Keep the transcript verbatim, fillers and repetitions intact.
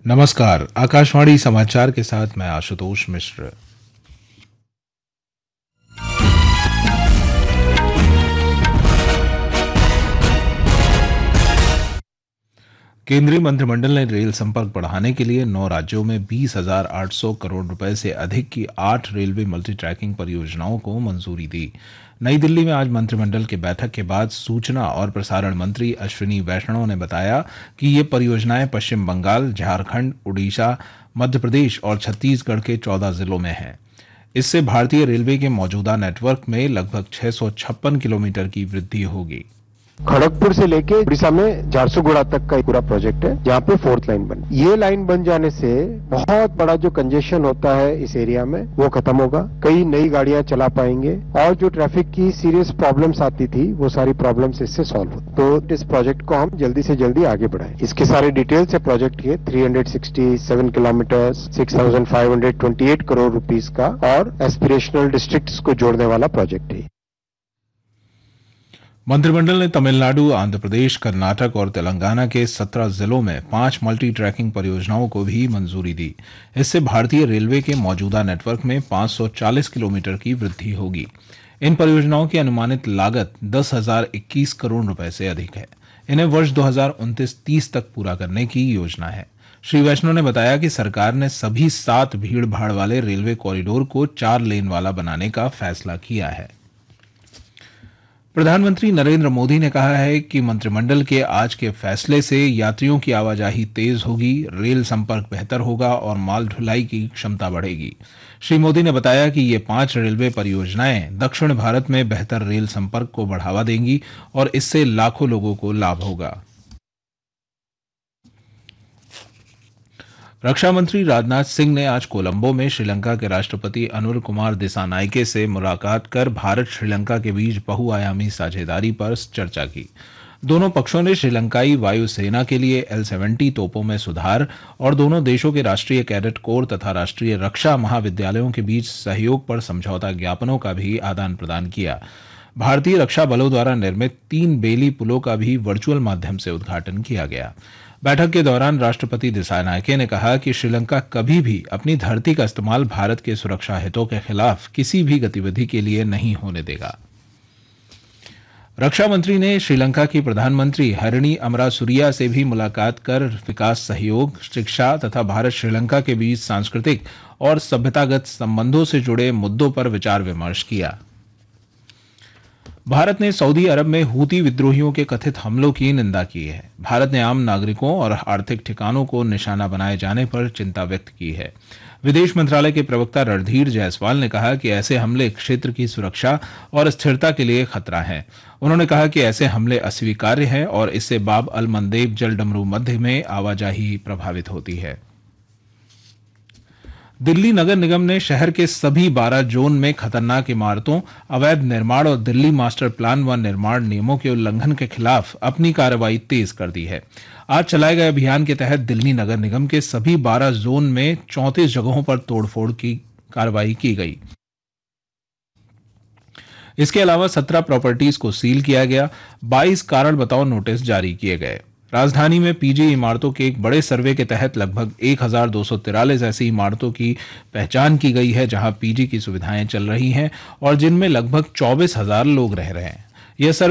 नमस्कार। आकाशवाणी समाचार के साथ मैं आशुतोष मिश्र। केंद्रीय मंत्रिमंडल ने रेल संपर्क बढ़ाने के लिए नौ राज्यों में बीस हजार आठ सौ करोड़ रुपए से अधिक की आठ रेलवे मल्टी ट्रैकिंग परियोजनाओं को मंजूरी दी। नई दिल्ली में आज मंत्रिमंडल की बैठक के बाद सूचना और प्रसारण मंत्री अश्विनी वैष्णव ने बताया कि ये परियोजनाएं पश्चिम बंगाल, झारखंड, उड़ीसा, मध्य प्रदेश और छत्तीसगढ़ के चौदह जिलों में हैं। इससे भारतीय रेलवे के मौजूदा नेटवर्क में लगभग छह सौ छप्पन किलोमीटर की वृद्धि होगी। खड़गपुर से लेके उड़ीसा में झारसुगुड़ा तक का पूरा प्रोजेक्ट है, जहाँ पे फोर्थ लाइन बनी। ये लाइन बन जाने से बहुत बड़ा जो कंजेशन होता है इस एरिया में वो खत्म होगा, कई नई गाड़ियां चला पाएंगे और जो ट्रैफिक की सीरियस प्रॉब्लम्स आती थी वो सारी प्रॉब्लम्स इससे सॉल्व हो। तो इस प्रोजेक्ट को हम जल्दी से जल्दी आगे बढ़ाएं। इसके सारे डिटेल्स है प्रोजेक्ट के, तीन सौ सड़सठ किलोमीटर, छह हज़ार पाँच सौ अट्ठाईस करोड़ रुपीस का और एस्पिरेशनल डिस्ट्रिक्ट्स को जोड़ने वाला प्रोजेक्ट है। मंत्रिमंडल ने तमिलनाडु, आंध्र प्रदेश, कर्नाटक और तेलंगाना के सत्रह जिलों में पांच मल्टी ट्रैकिंग परियोजनाओं को भी मंजूरी दी। इससे भारतीय रेलवे के मौजूदा नेटवर्क में पाँच सौ चालीस किलोमीटर की वृद्धि होगी। इन परियोजनाओं की अनुमानित लागत दस हजार इक्कीस करोड़ रुपए से अधिक है। इन्हें वर्ष दो हजार उनतीस तीस तक पूरा करने की योजना है। श्री वैष्णव ने बताया कि सरकार ने सभी सात भीड़ भाड़ वाले रेलवे कॉरिडोर को चार लेन वाला बनाने का फैसला किया है। प्रधानमंत्री नरेंद्र मोदी ने कहा है कि मंत्रिमंडल के आज के फैसले से यात्रियों की आवाजाही तेज होगी, रेल संपर्क बेहतर होगा और माल ढुलाई की क्षमता बढ़ेगी। श्री मोदी ने बताया कि ये पांच रेलवे परियोजनाएं दक्षिण भारत में बेहतर रेल संपर्क को बढ़ावा देंगी और इससे लाखों लोगों को लाभ होगा। रक्षा मंत्री राजनाथ सिंह ने आज कोलंबो में श्रीलंका के राष्ट्रपति अनुर कुमार दिसानायके से मुलाकात कर भारत श्रीलंका के बीच बहुआयामी साझेदारी पर चर्चा की। दोनों पक्षों ने श्रीलंकाई वायुसेना के लिए एल सत्तर तोपों में सुधार और दोनों देशों के राष्ट्रीय कैडेट कोर तथा राष्ट्रीय रक्षा महाविद्यालयों के बीच सहयोग पर समझौता ज्ञापनों का भी आदान प्रदान किया। भारतीय रक्षा बलों द्वारा निर्मित तीन बेली पुलों का भी वर्चुअल माध्यम से उद्घाटन किया गया। बैठक के दौरान राष्ट्रपति दिसानायके ने कहा कि श्रीलंका कभी भी अपनी धरती का इस्तेमाल भारत के सुरक्षा हितों के खिलाफ किसी भी गतिविधि के लिए नहीं होने देगा। रक्षा मंत्री ने श्रीलंका की प्रधानमंत्री हरिणी अमरासुरिया से भी मुलाकात कर विकास सहयोग, शिक्षा तथा भारत श्रीलंका के बीच सांस्कृतिक और सभ्यतागत संबंधों से जुड़े मुद्दों पर विचार विमर्श किया। भारत ने सऊदी अरब में हूती विद्रोहियों के कथित हमलों की निंदा की है। भारत ने आम नागरिकों और आर्थिक ठिकानों को निशाना बनाए जाने पर चिंता व्यक्त की है। विदेश मंत्रालय के प्रवक्ता रणधीर जायसवाल ने कहा कि ऐसे हमले क्षेत्र की सुरक्षा और स्थिरता के लिए खतरा हैं। उन्होंने कहा कि ऐसे हमले अस्वीकार्य हैं और इससे बाब अल मंदेब जलडमरू मध्य में आवाजाही प्रभावित होती है। दिल्ली नगर निगम ने शहर के सभी बारह जोन में खतरनाक इमारतों, अवैध निर्माण और दिल्ली मास्टर प्लान व निर्माण नियमों के उल्लंघन के खिलाफ अपनी कार्रवाई तेज कर दी है। आज चलाए गए अभियान के तहत दिल्ली नगर निगम के सभी बारह जोन में चौंतीस जगहों पर तोड़फोड़ की कार्रवाई की गई। इसके अलावा सत्रह प्रॉपर्टीज को सील किया गया, बाईस कारण बताओ नोटिस जारी किए गए। राजधानी में पीजी इमारतों के एक बड़े सर्वे के तहत लगभग एक हजार दो सौ तिरालीस ऐसी इमारतों की पहचान की गई है जहां पीजी की सुविधाएं चल रही हैं और जिनमें लगभग चौबीस हजार लोग रह रहे हैं। यह सर्वे